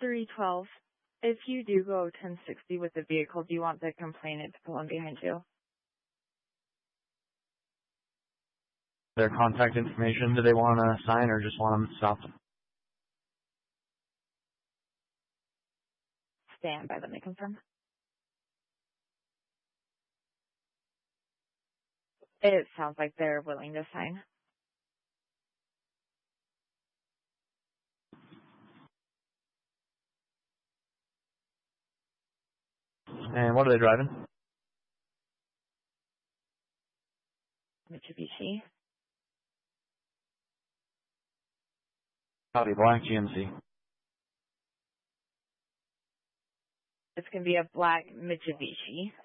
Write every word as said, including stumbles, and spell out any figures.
three twelve. If you do go ten sixty with the vehicle, do you want the complainant to pull in behind you? Their contact information, do they want to sign or just want them stopped? Stand by, let me confirm. It sounds like they're willing to sign. And what are they driving? Mitsubishi. Probably black G M C. It's going to be a black Mitsubishi.